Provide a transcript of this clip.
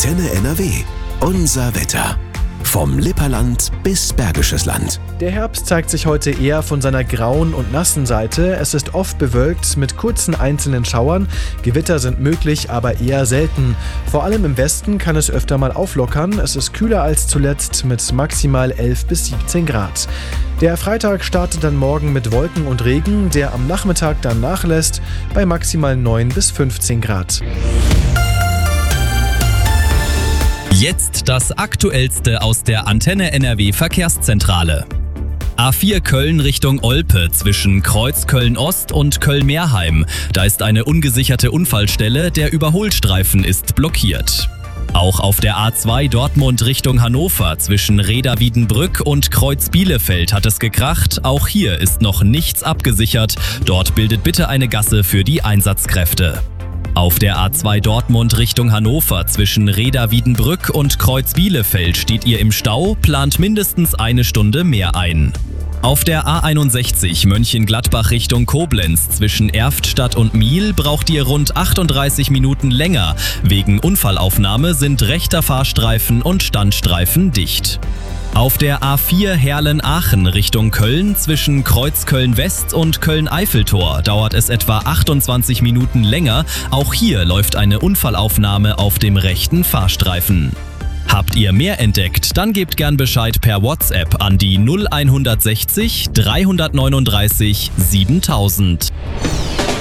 Antenne NRW. Unser Wetter. Vom Lipperland bis Bergisches Land. Der Herbst zeigt sich heute eher von seiner grauen und nassen Seite. Es ist oft bewölkt mit kurzen einzelnen Schauern. Gewitter sind möglich, aber eher selten. Vor allem im Westen kann es öfter mal auflockern. Es ist kühler als zuletzt mit maximal 11 bis 17 Grad. Der Freitag startet dann morgen mit Wolken und Regen, der am Nachmittag dann nachlässt bei maximal 9 bis 15 Grad. Jetzt das Aktuellste aus der Antenne NRW Verkehrszentrale. A4 Köln Richtung Olpe zwischen Kreuz Köln-Ost und Köln-Meerheim. Da ist eine ungesicherte Unfallstelle, der Überholstreifen ist blockiert. Auch auf der A2 Dortmund Richtung Hannover zwischen Reda-Wiedenbrück und Kreuz Bielefeld hat es gekracht. Auch hier ist noch nichts abgesichert. Dort bildet bitte eine Gasse für die Einsatzkräfte. Auf der A2 Dortmund Richtung Hannover zwischen Reda-Wiedenbrück und Kreuz Bielefeld steht ihr im Stau, plant mindestens eine Stunde mehr ein. Auf der A61 Mönchengladbach Richtung Koblenz zwischen Erftstadt und Miel braucht ihr rund 38 Minuten länger. Wegen Unfallaufnahme sind rechter Fahrstreifen und Standstreifen dicht. Auf der A4 Herlen-Aachen Richtung Köln zwischen Kreuz Köln-West und Köln-Eiffeltor dauert es etwa 28 Minuten länger. Auch hier läuft eine Unfallaufnahme auf dem rechten Fahrstreifen. Habt ihr mehr entdeckt, dann gebt gern Bescheid per WhatsApp an die 0160 339 7000.